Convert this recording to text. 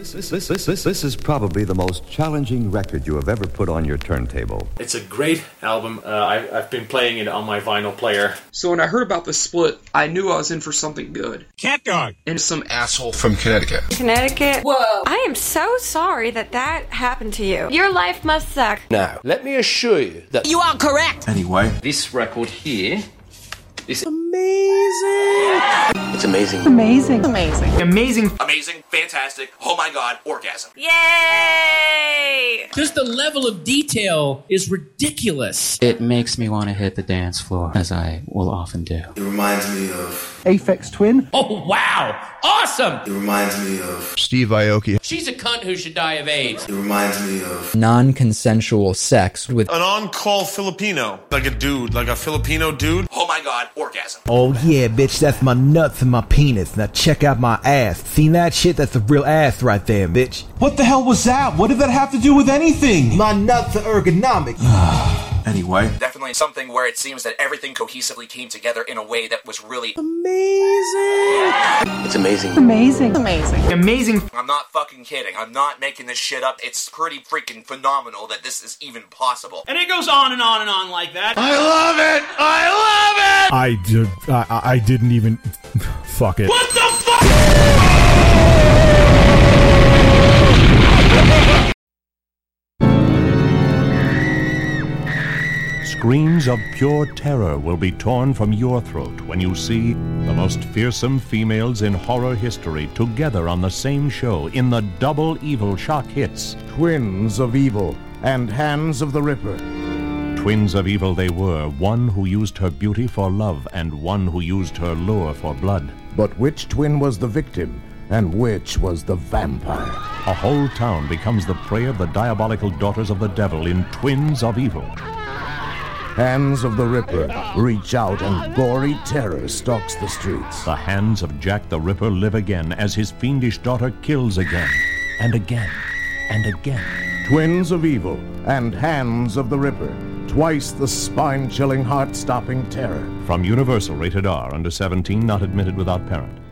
This is probably the most challenging record you have ever put on your turntable. It's a great album. I've been playing it on my vinyl player. So when I heard about the split, I knew I was in for something good. Cat dog. And some asshole from Connecticut. Connecticut? Whoa. I am so sorry that happened to you. Your life must suck. Now, let me assure you that you are correct. Anyway, this record here is amazing. It's amazing. Amazing. Amazing. Amazing. Amazing. Fantastic. Oh my god. Orgasm. Yay! Just the level of detail is ridiculous. It makes me want to hit the dance floor, as I will often do. It reminds me of Aphex Twin. Oh, wow. Awesome. It reminds me of Steve Aoki. She's a cunt who should die of AIDS. It reminds me of non-consensual sex with an on-call Filipino. Like a dude, like a Filipino dude. Oh my god, orgasm. Oh yeah, bitch, that's my nuts and my penis. Now check out my ass. Seen that shit? That's a real ass right there, bitch. What the hell was that? What did that have to do with anything? My nuts are ergonomic. Anyway, definitely something where it seems that everything cohesively came together in a way that was really amazing. It's amazing. Amazing. Amazing. Amazing. I'm not fucking kidding. I'm not making this shit up. It's pretty freaking phenomenal that this is even possible. And it goes on and on and on like that. I love it. I love it. I didn't even fuck it. What the fuck? Screams of pure terror will be torn from your throat when you see the most fearsome females in horror history together on the same show in the double evil shock hits. Twins of Evil and Hands of the Ripper. Twins of evil they were, one who used her beauty for love and one who used her lure for blood. But which twin was the victim and which was the vampire? A whole town becomes the prey of the diabolical daughters of the devil in Twins of Evil. Hands of the Ripper reach out and gory terror stalks the streets. The hands of Jack the Ripper live again as his fiendish daughter kills again, and again, and again. Twins of Evil and Hands of the Ripper. Twice the spine-chilling, heart-stopping terror. From Universal, rated R, under 17, not admitted without parent.